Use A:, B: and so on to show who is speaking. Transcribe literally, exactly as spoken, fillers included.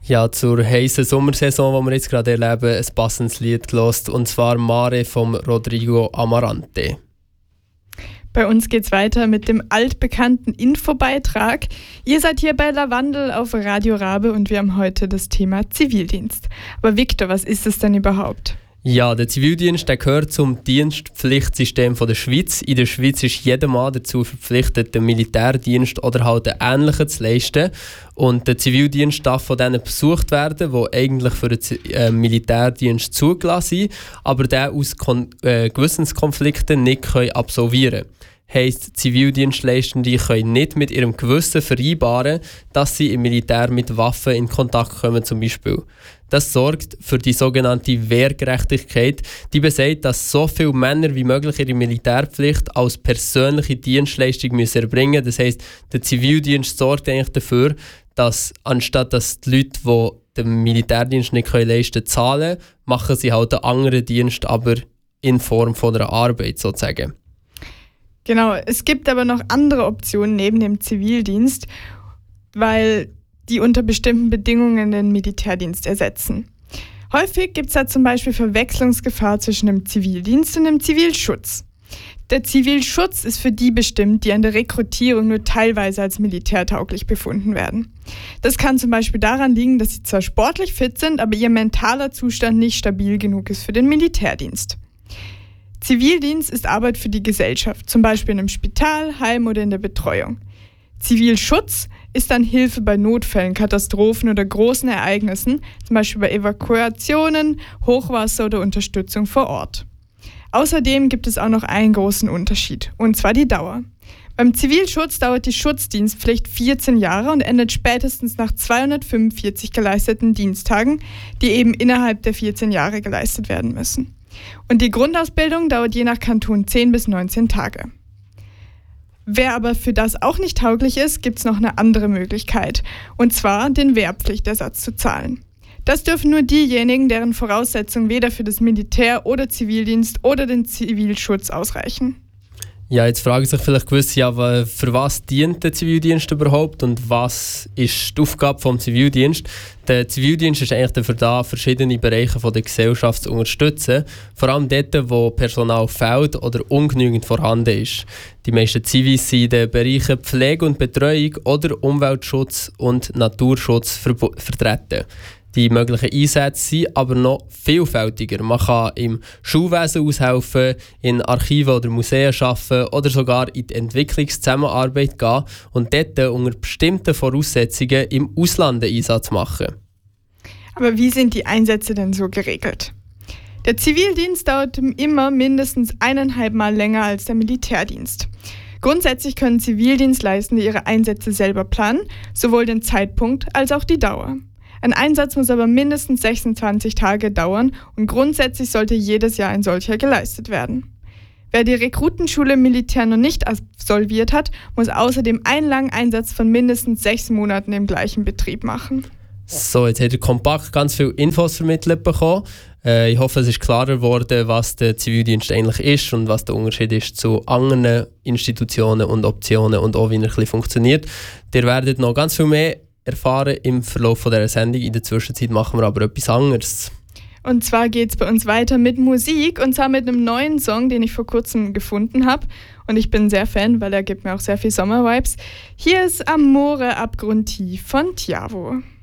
A: Ja, zur heißen Sommersaison, die wir jetzt gerade erleben, ein passendes Lied gehört, und zwar «Mare» von Rodrigo Amarante.
B: Bei uns geht's weiter mit dem altbekannten Infobeitrag. Ihr seid hier bei Lavandel auf Radio Rabe und wir haben heute das Thema Zivildienst. Aber Victor, was ist es denn überhaupt?
A: Ja, der Zivildienst der gehört zum Dienstpflichtsystem der Schweiz. In der Schweiz ist jeder Mann dazu verpflichtet, den Militärdienst oder halt einen ähnlichen zu leisten. Und der Zivildienst darf von denen besucht werden, die eigentlich für den äh, Militärdienst zugelassen sind, aber den aus Kon- äh, Gewissenskonflikten nicht können absolvieren können. Heisst, Zivildienstleistende können nicht mit ihrem Gewissen vereinbaren, dass sie im Militär mit Waffen in Kontakt kommen zum Beispiel. Das sorgt für die sogenannte Wehrgerechtigkeit, die besagt, dass so viele Männer wie möglich ihre Militärpflicht als persönliche Dienstleistung müssen erbringen müssen. Das heisst, der Zivildienst sorgt eigentlich dafür, dass anstatt dass die Leute, die den Militärdienst nicht leisten können, zahlen, machen sie halt einen anderen Dienst, aber in Form von einer Arbeit sozusagen.
B: Genau, es gibt aber noch andere Optionen neben dem Zivildienst, weil die unter bestimmten Bedingungen den Militärdienst ersetzen. Häufig gibt es da zum Beispiel Verwechslungsgefahr zwischen dem Zivildienst und dem Zivilschutz. Der Zivilschutz ist für die bestimmt, die an der Rekrutierung nur teilweise als militärtauglich befunden werden. Das kann zum Beispiel daran liegen, dass sie zwar sportlich fit sind, aber ihr mentaler Zustand nicht stabil genug ist für den Militärdienst. Zivildienst ist Arbeit für die Gesellschaft, zum Beispiel in einem Spital, Heim oder in der Betreuung. Zivilschutz ist dann Hilfe bei Notfällen, Katastrophen oder großen Ereignissen, zum Beispiel bei Evakuationen, Hochwasser oder Unterstützung vor Ort. Außerdem gibt es auch noch einen großen Unterschied, und zwar die Dauer. Beim Zivilschutz dauert die Schutzdienstpflicht vierzehn Jahre und endet spätestens nach zweihundertfünfundvierzig geleisteten Diensttagen, die eben innerhalb der vierzehn Jahre geleistet werden müssen. Und die Grundausbildung dauert je nach Kanton zehn bis neunzehn Tage. Wer aber für das auch nicht tauglich ist, gibt es noch eine andere Möglichkeit, und zwar den Wehrpflichtersatz zu zahlen. Das dürfen nur diejenigen, deren Voraussetzungen weder für das Militär oder Zivildienst oder den Zivilschutz ausreichen.
A: Ja, jetzt fragen sich vielleicht gewisse, ja, für was dient der Zivildienst überhaupt und was ist die Aufgabe des Zivildienst? Der Zivildienst ist eigentlich dafür da, verschiedene Bereiche der Gesellschaft zu unterstützen, vor allem dort, wo Personal fehlt oder ungenügend vorhanden ist. Die meisten Zivis sind in den Bereichen Pflege und Betreuung oder Umweltschutz und Naturschutz ver- vertreten. Die möglichen Einsätze sind aber noch vielfältiger. Man kann im Schulwesen aushelfen, in Archiven oder Museen arbeiten oder sogar in die Entwicklungszusammenarbeit gehen und dort unter bestimmten Voraussetzungen im Ausland einen Einsatz machen.
B: Aber wie sind die Einsätze denn so geregelt? Der Zivildienst dauert immer mindestens eineinhalb Mal länger als der Militärdienst. Grundsätzlich können Zivildienstleistende ihre Einsätze selber planen, sowohl den Zeitpunkt als auch die Dauer. Ein Einsatz muss aber mindestens sechsundzwanzig Tage dauern und grundsätzlich sollte jedes Jahr ein solcher geleistet werden. Wer die Rekrutenschule im Militär noch nicht absolviert hat, muss außerdem einen langen Einsatz von mindestens sechs Monaten im gleichen Betrieb machen.
A: So, jetzt hat ihr kompakt ganz viele Infos vermittelt bekommen. Äh, ich hoffe, es ist klarer geworden, was der Zivildienst eigentlich ist und was der Unterschied ist zu anderen Institutionen und Optionen und auch wie er ein bisschen funktioniert. Ihr werdet noch ganz viel mehr erfahren im Verlauf dieser Sendung. In der Zwischenzeit machen wir aber etwas anderes.
B: Und zwar geht es bei uns weiter mit Musik, und zwar mit einem neuen Song, den ich vor kurzem gefunden habe. Und ich bin sehr Fan, weil er gibt mir auch sehr viel Sommervibes. Hier ist Amore Abgrundtief von Tiavo.